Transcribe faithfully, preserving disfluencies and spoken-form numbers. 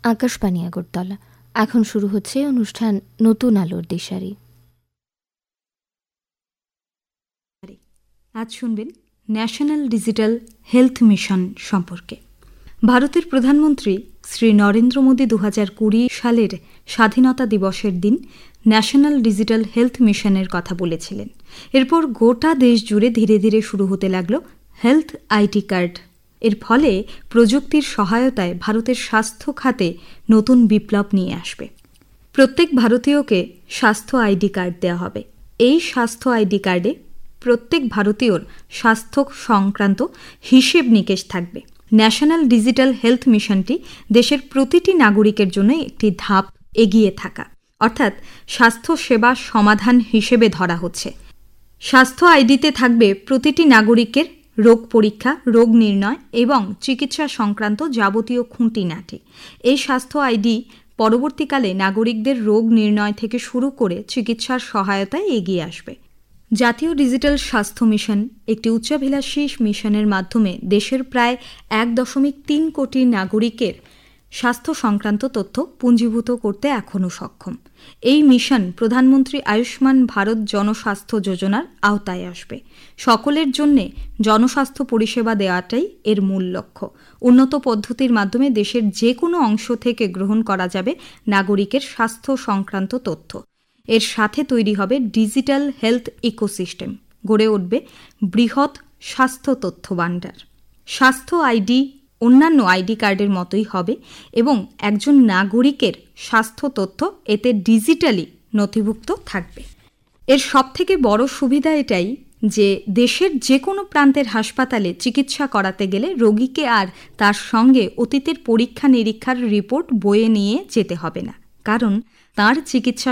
আকাশবাণী আগরতলা। এখন শুরু হচ্ছে অনুষ্ঠান নতুন আলোর দিশারি। আজ শুনবেন ন্যাশনাল ডিজিটাল হেলথ মিশন সম্পর্কে। ভারতের প্রধানমন্ত্রী শ্রী নরেন্দ্র মোদী দু হাজার কুড়ি সালের স্বাধীনতা দিবসের দিন ন্যাশনাল ডিজিটাল হেলথ মিশনের কথা বলেছিলেন। এরপর গোটা দেশ জুড়ে ধীরে ধীরে শুরু হতে লাগলো হেলথ আইডি কার্ড। এর ফলে প্রযুক্তির সহায়তায় ভারতের স্বাস্থ্য খাতে নতুন বিপ্লব নিয়ে আসবে। প্রত্যেক ভারতীয়কে স্বাস্থ্য আইডি কার্ড দেওয়া হবে। এই স্বাস্থ্য আইডি কার্ডে প্রত্যেক ভারতীয়র স্বাস্থ্য সংক্রান্ত হিসেব নিকেশ থাকবে। ন্যাশনাল ডিজিটাল হেলথ মিশনটি দেশের প্রতিটি নাগরিকের জন্য একটি ধাপ এগিয়ে থাকা, অর্থাৎ স্বাস্থ্য সেবা সমাধান হিসেবে ধরা হচ্ছে। স্বাস্থ্য আইডিতে থাকবে প্রতিটি নাগরিকের রোগ পরীক্ষা, রোগ নির্ণয় এবং চিকিৎসা সংক্রান্ত যাবতীয় খুঁটিনাটি। এই স্বাস্থ্য আইডি পরবর্তীকালে নাগরিকদের রোগ নির্ণয় থেকে শুরু করে চিকিৎসার সহায়তায় এগিয়ে আসবে। জাতীয় ডিজিটাল স্বাস্থ্য মিশন একটি উচ্চাভিলাষী মিশনের মাধ্যমে দেশের প্রায় এক দশমিক তিন কোটি নাগরিকের স্বাস্থ্য সংক্রান্ত তথ্য পুঞ্জীভূত করতে এখনও সক্ষম। এই মিশন প্রধানমন্ত্রী আয়ুষ্মান ভারত জনস্বাস্থ্য যোজনার আওতায় আসবে। সকলের জন্যে জনস্বাস্থ্য পরিষেবা দেওয়াটাই এর মূল লক্ষ্য। উন্নত পদ্ধতির মাধ্যমে দেশের যে কোনো অংশ থেকে গ্রহণ করা যাবে নাগরিকের স্বাস্থ্য সংক্রান্ত তথ্য। এর সাথে তৈরি হবে ডিজিটাল হেলথ ইকোসিস্টেম, গড়ে উঠবে বৃহৎ স্বাস্থ্য তথ্য ভাণ্ডার। স্বাস্থ্য আইডি অন্যান্য আইডি কার্ডের মতোই হবে এবং একজন নাগরিকের স্বাস্থ্য তথ্য এতে ডিজিটালি নথিভুক্ত থাকবে। এর সবথেকে বড় সুবিধা এটাই যে দেশের যে কোনো প্রান্তের হাসপাতালে চিকিৎসা করাতে গেলে রোগীকে আর তার সঙ্গে অতীতের পরীক্ষা নিরীক্ষার রিপোর্ট বয়ে নিয়ে যেতে হবে না, কারণ তার চিকিৎসা